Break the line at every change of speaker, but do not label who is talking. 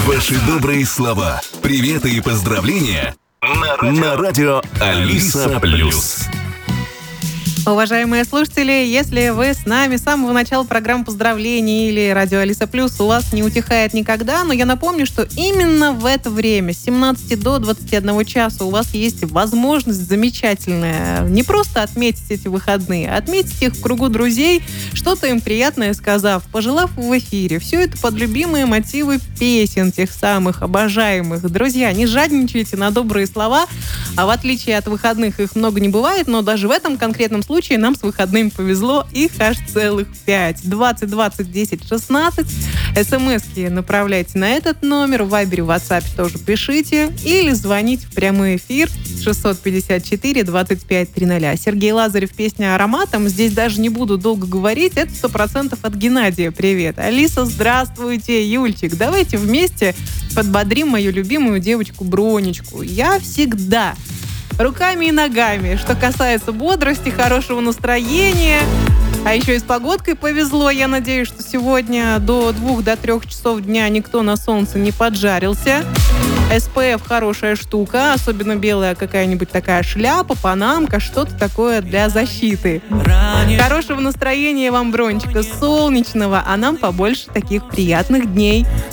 Ваши добрые слова, приветы и поздравления на радио Алиса Плюс.
Уважаемые слушатели, если вы с нами с самого начала программы поздравлений или радио Алиса Плюс у вас не утихает никогда, но я напомню, что именно в это время, с 17 до 21 часа, у вас есть возможность замечательная не просто отметить эти выходные, а отметить их в кругу друзей, что-то им приятное сказав, пожелав в эфире. Все это под любимые мотивы песен тех самых обожаемых. Друзья, не жадничайте на добрые слова, а в отличие от выходных их много не бывает, но даже в этом конкретном случае нам с выходными повезло, их аж целых 5. 20 20 10 16. СМСки направляйте на этот номер, в Вайбере, в WhatsApp тоже пишите или звоните в прямой эфир 654 25 300. Сергей Лазарев, песня «Ароматом». Здесь даже не буду долго говорить, это 100% от Геннадия. Привет. Алиса, здравствуйте. Юльчик, давайте вместе подбодрим мою любимую девочку Бронечку. Я всегда руками и ногами, что касается бодрости, хорошего настроения. А еще и с погодкой повезло. Я надеюсь, что сегодня до 2-3 часов дня никто на солнце не поджарился. SPF хорошая штука, особенно белая какая-нибудь такая шляпа, панамка, что-то такое для защиты. Хорошего настроения вам, Бронечка, солнечного, а нам побольше таких приятных дней.